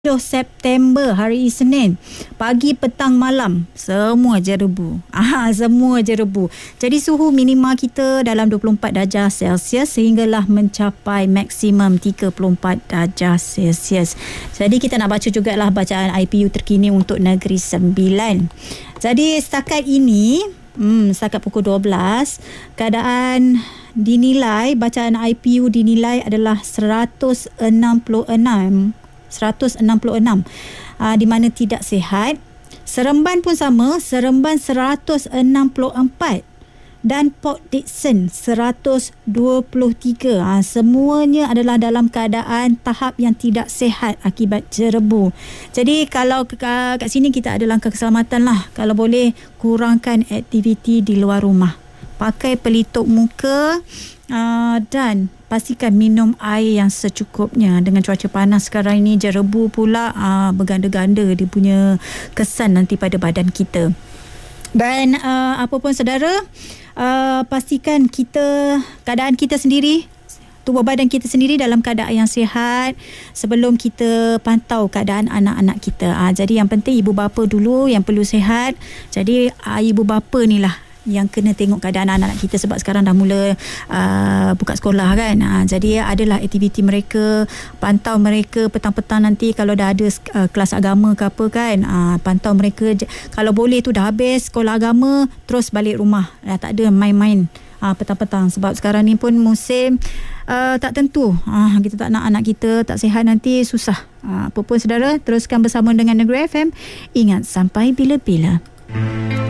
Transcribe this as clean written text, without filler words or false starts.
September hari Isnin, pagi petang malam semua je rebu. Semua je rebu. Jadi suhu minima kita dalam 24 darjah Celsius sehinggalah mencapai maksimum 34 darjah Celsius. Jadi kita nak baca jugalah bacaan IPU terkini untuk Negeri Sembilan. Jadi setakat ini setakat pukul 12, keadaan dinilai, bacaan IPU dinilai adalah 166 di mana tidak sihat. Seremban pun sama, Seremban 164 dan Port Dickson 123. Semuanya adalah dalam keadaan tahap yang tidak sihat akibat jerebu. Jadi kalau kat sini kita ada langkah keselamatan lah. Kalau boleh kurangkan aktiviti di luar rumah. Pakai pelitup muka dan pastikan minum air yang secukupnya. Dengan cuaca panas sekarang ini, jerebu pula berganda-ganda dia punya kesan nanti pada badan kita. Dan apa pun saudara, pastikan keadaan kita sendiri, tubuh badan kita sendiri dalam keadaan yang sihat sebelum kita pantau keadaan anak-anak kita. Jadi yang penting ibu bapa dulu yang perlu sihat. Jadi ibu bapa ni lah yang kena tengok keadaan anak-anak kita, sebab sekarang dah mula buka sekolah kan. Jadi adalah aktiviti mereka, pantau mereka petang-petang nanti kalau dah ada kelas agama ke apa kan, pantau mereka. Kalau boleh tu dah habis sekolah agama terus balik rumah, tak ada main-main petang-petang, sebab sekarang ni pun musim tak tentu. Kita tak nak anak kita tak sihat, nanti susah. Apa pun saudara, teruskan bersama dengan Negeri FM. Ingat, sampai bila-bila.